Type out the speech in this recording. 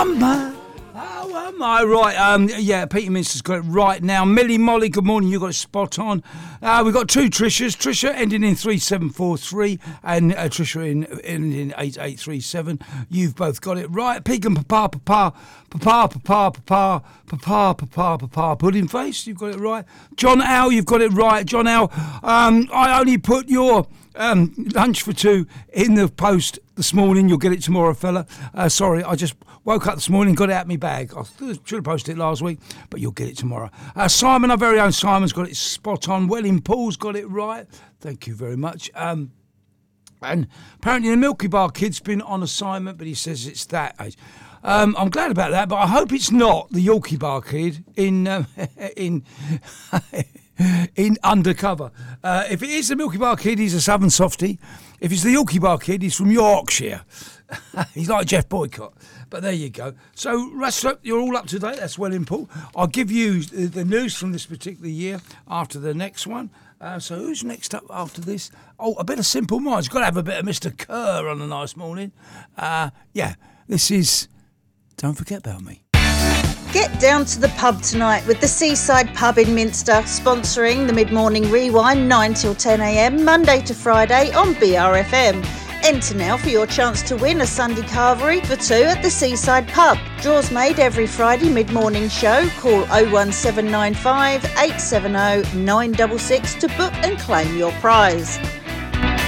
am I? How am I? Right, yeah, Peter Minster's got it right now. Millie Molly, good morning, you got it spot on. We've got two Trishas. Trisha ending in 3743 and Trisha ending in 8837. You've both got it right. Pig and Papa, Pudding Face, you've got it right. John Owl, you've got it right. John Owl, I only put your lunch for two in the post this morning. You'll get it tomorrow, fella. Sorry, I just woke up this morning, got it out of my bag. I should have posted it last week, but you'll get it tomorrow. Simon, our very own Simon's got it spot on. Welling Paul's got it right. Thank you very much. And apparently the Milky Bar Kid's been on assignment, but he says it's that age. I'm glad about that, but I hope it's not the Yorkie Bar Kid in Undercover. If it is the Milky Bar Kid, he's a Southern softie. If it's the Yorkie Bar Kid, he's from Yorkshire. He's like Jeff Boycott. But there you go. So, Russell, you're all up to date. That's well in, Paul. I'll give you the news from this particular year after the next one. So who's next up after this? Oh, a bit of Simple Minds. Got to have a bit of Mr. Kerr on a nice morning. Yeah, this is Don't Forget About Me. Get down to the pub tonight with the Seaside Pub in Minster, sponsoring the Mid-Morning Rewind 9 till 10am, Monday to Friday on BRFM. Enter now for your chance to win a Sunday carvery for two at the Seaside Pub. Draws made every Friday mid-morning show. Call 01795 870 966 to book and claim your prize.